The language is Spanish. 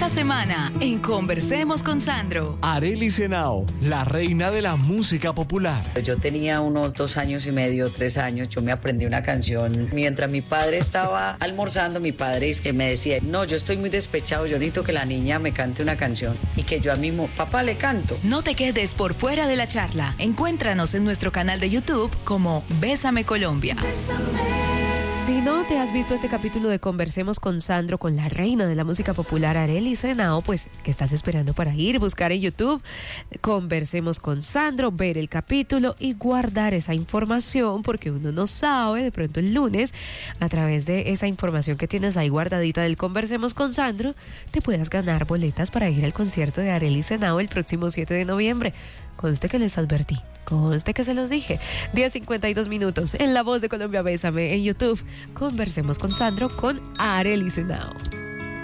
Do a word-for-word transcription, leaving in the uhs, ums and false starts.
semana en Conversemos con Sandro. Arely Senao, la reina de la música popular. Yo tenía unos dos años y medio, tres años, yo me aprendí una canción. Mientras mi padre estaba almorzando, mi padre es que me decía, no, yo estoy muy despechado, yo necesito que la niña me cante una canción. Y que yo a mismo, papá, le canto. No te quedes por fuera de la charla. Encuéntranos en nuestro canal de YouTube como Bésame Colombia. Si no te has visto este capítulo de Conversemos con Sandro, con la reina de la música popular, Arely Senao, pues, ¿qué estás esperando para ir, buscar en YouTube Conversemos con Sandro, ver el capítulo y guardar esa información? Porque uno no sabe, de pronto el lunes, a través de esa información que tienes ahí guardadita del Conversemos con Sandro, te puedas ganar boletas para ir al concierto de Arely Senao el próximo siete de noviembre. Conste que les advertí, conste que se los dije. diez cincuenta y dos minutos en La Voz de Colombia, Bésame, en YouTube. Conversemos con Sandro con Arely Senao.